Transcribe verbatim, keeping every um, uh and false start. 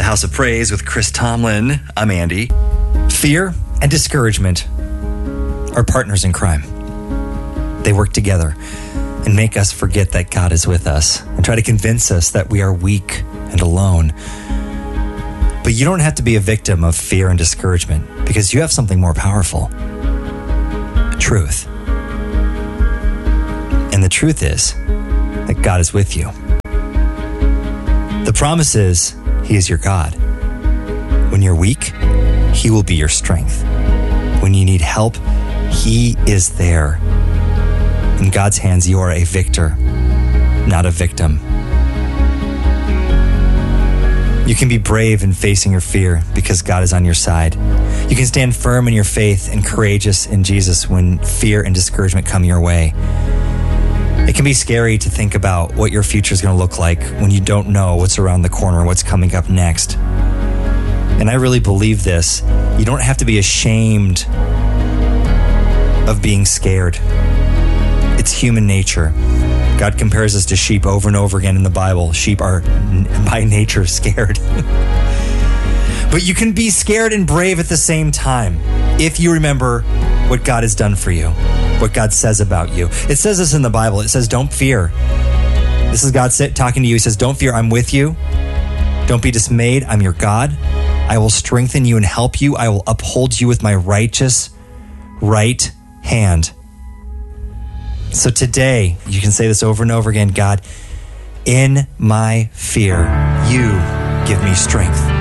The House of Praise with Chris Tomlin. I'm Andy. Fear and discouragement are partners in crime. They work together and make us forget that God is with us and try to convince us that we are weak and alone. But you don't have to be a victim of fear and discouragement because you have something more powerful. Truth. And the truth is that God is with you. The promise is He is your God. When you're weak, He will be your strength. When you need help, He is there. In God's hands, you are a victor, not a victim. You can be brave in facing your fear because God is on your side. You can stand firm in your faith and courageous in Jesus when fear and discouragement come your way. It can be scary to think about what your future is going to look like when you don't know what's around the corner, what's coming up next. And I really believe this. You don't have to be ashamed of being scared. It's human nature. God compares us to sheep over and over again in the Bible. Sheep are by nature scared. But you can be scared and brave at the same time if you remember what God has done for you, what God says about you. It says this in the Bible. It says, don't fear. This is God talking to you. He says, don't fear. I'm with you. Don't be dismayed. I'm your God. I will strengthen you and help you. I will uphold you with my righteous right hand. So today, you can say this over and over again, God, in my fear, you give me strength.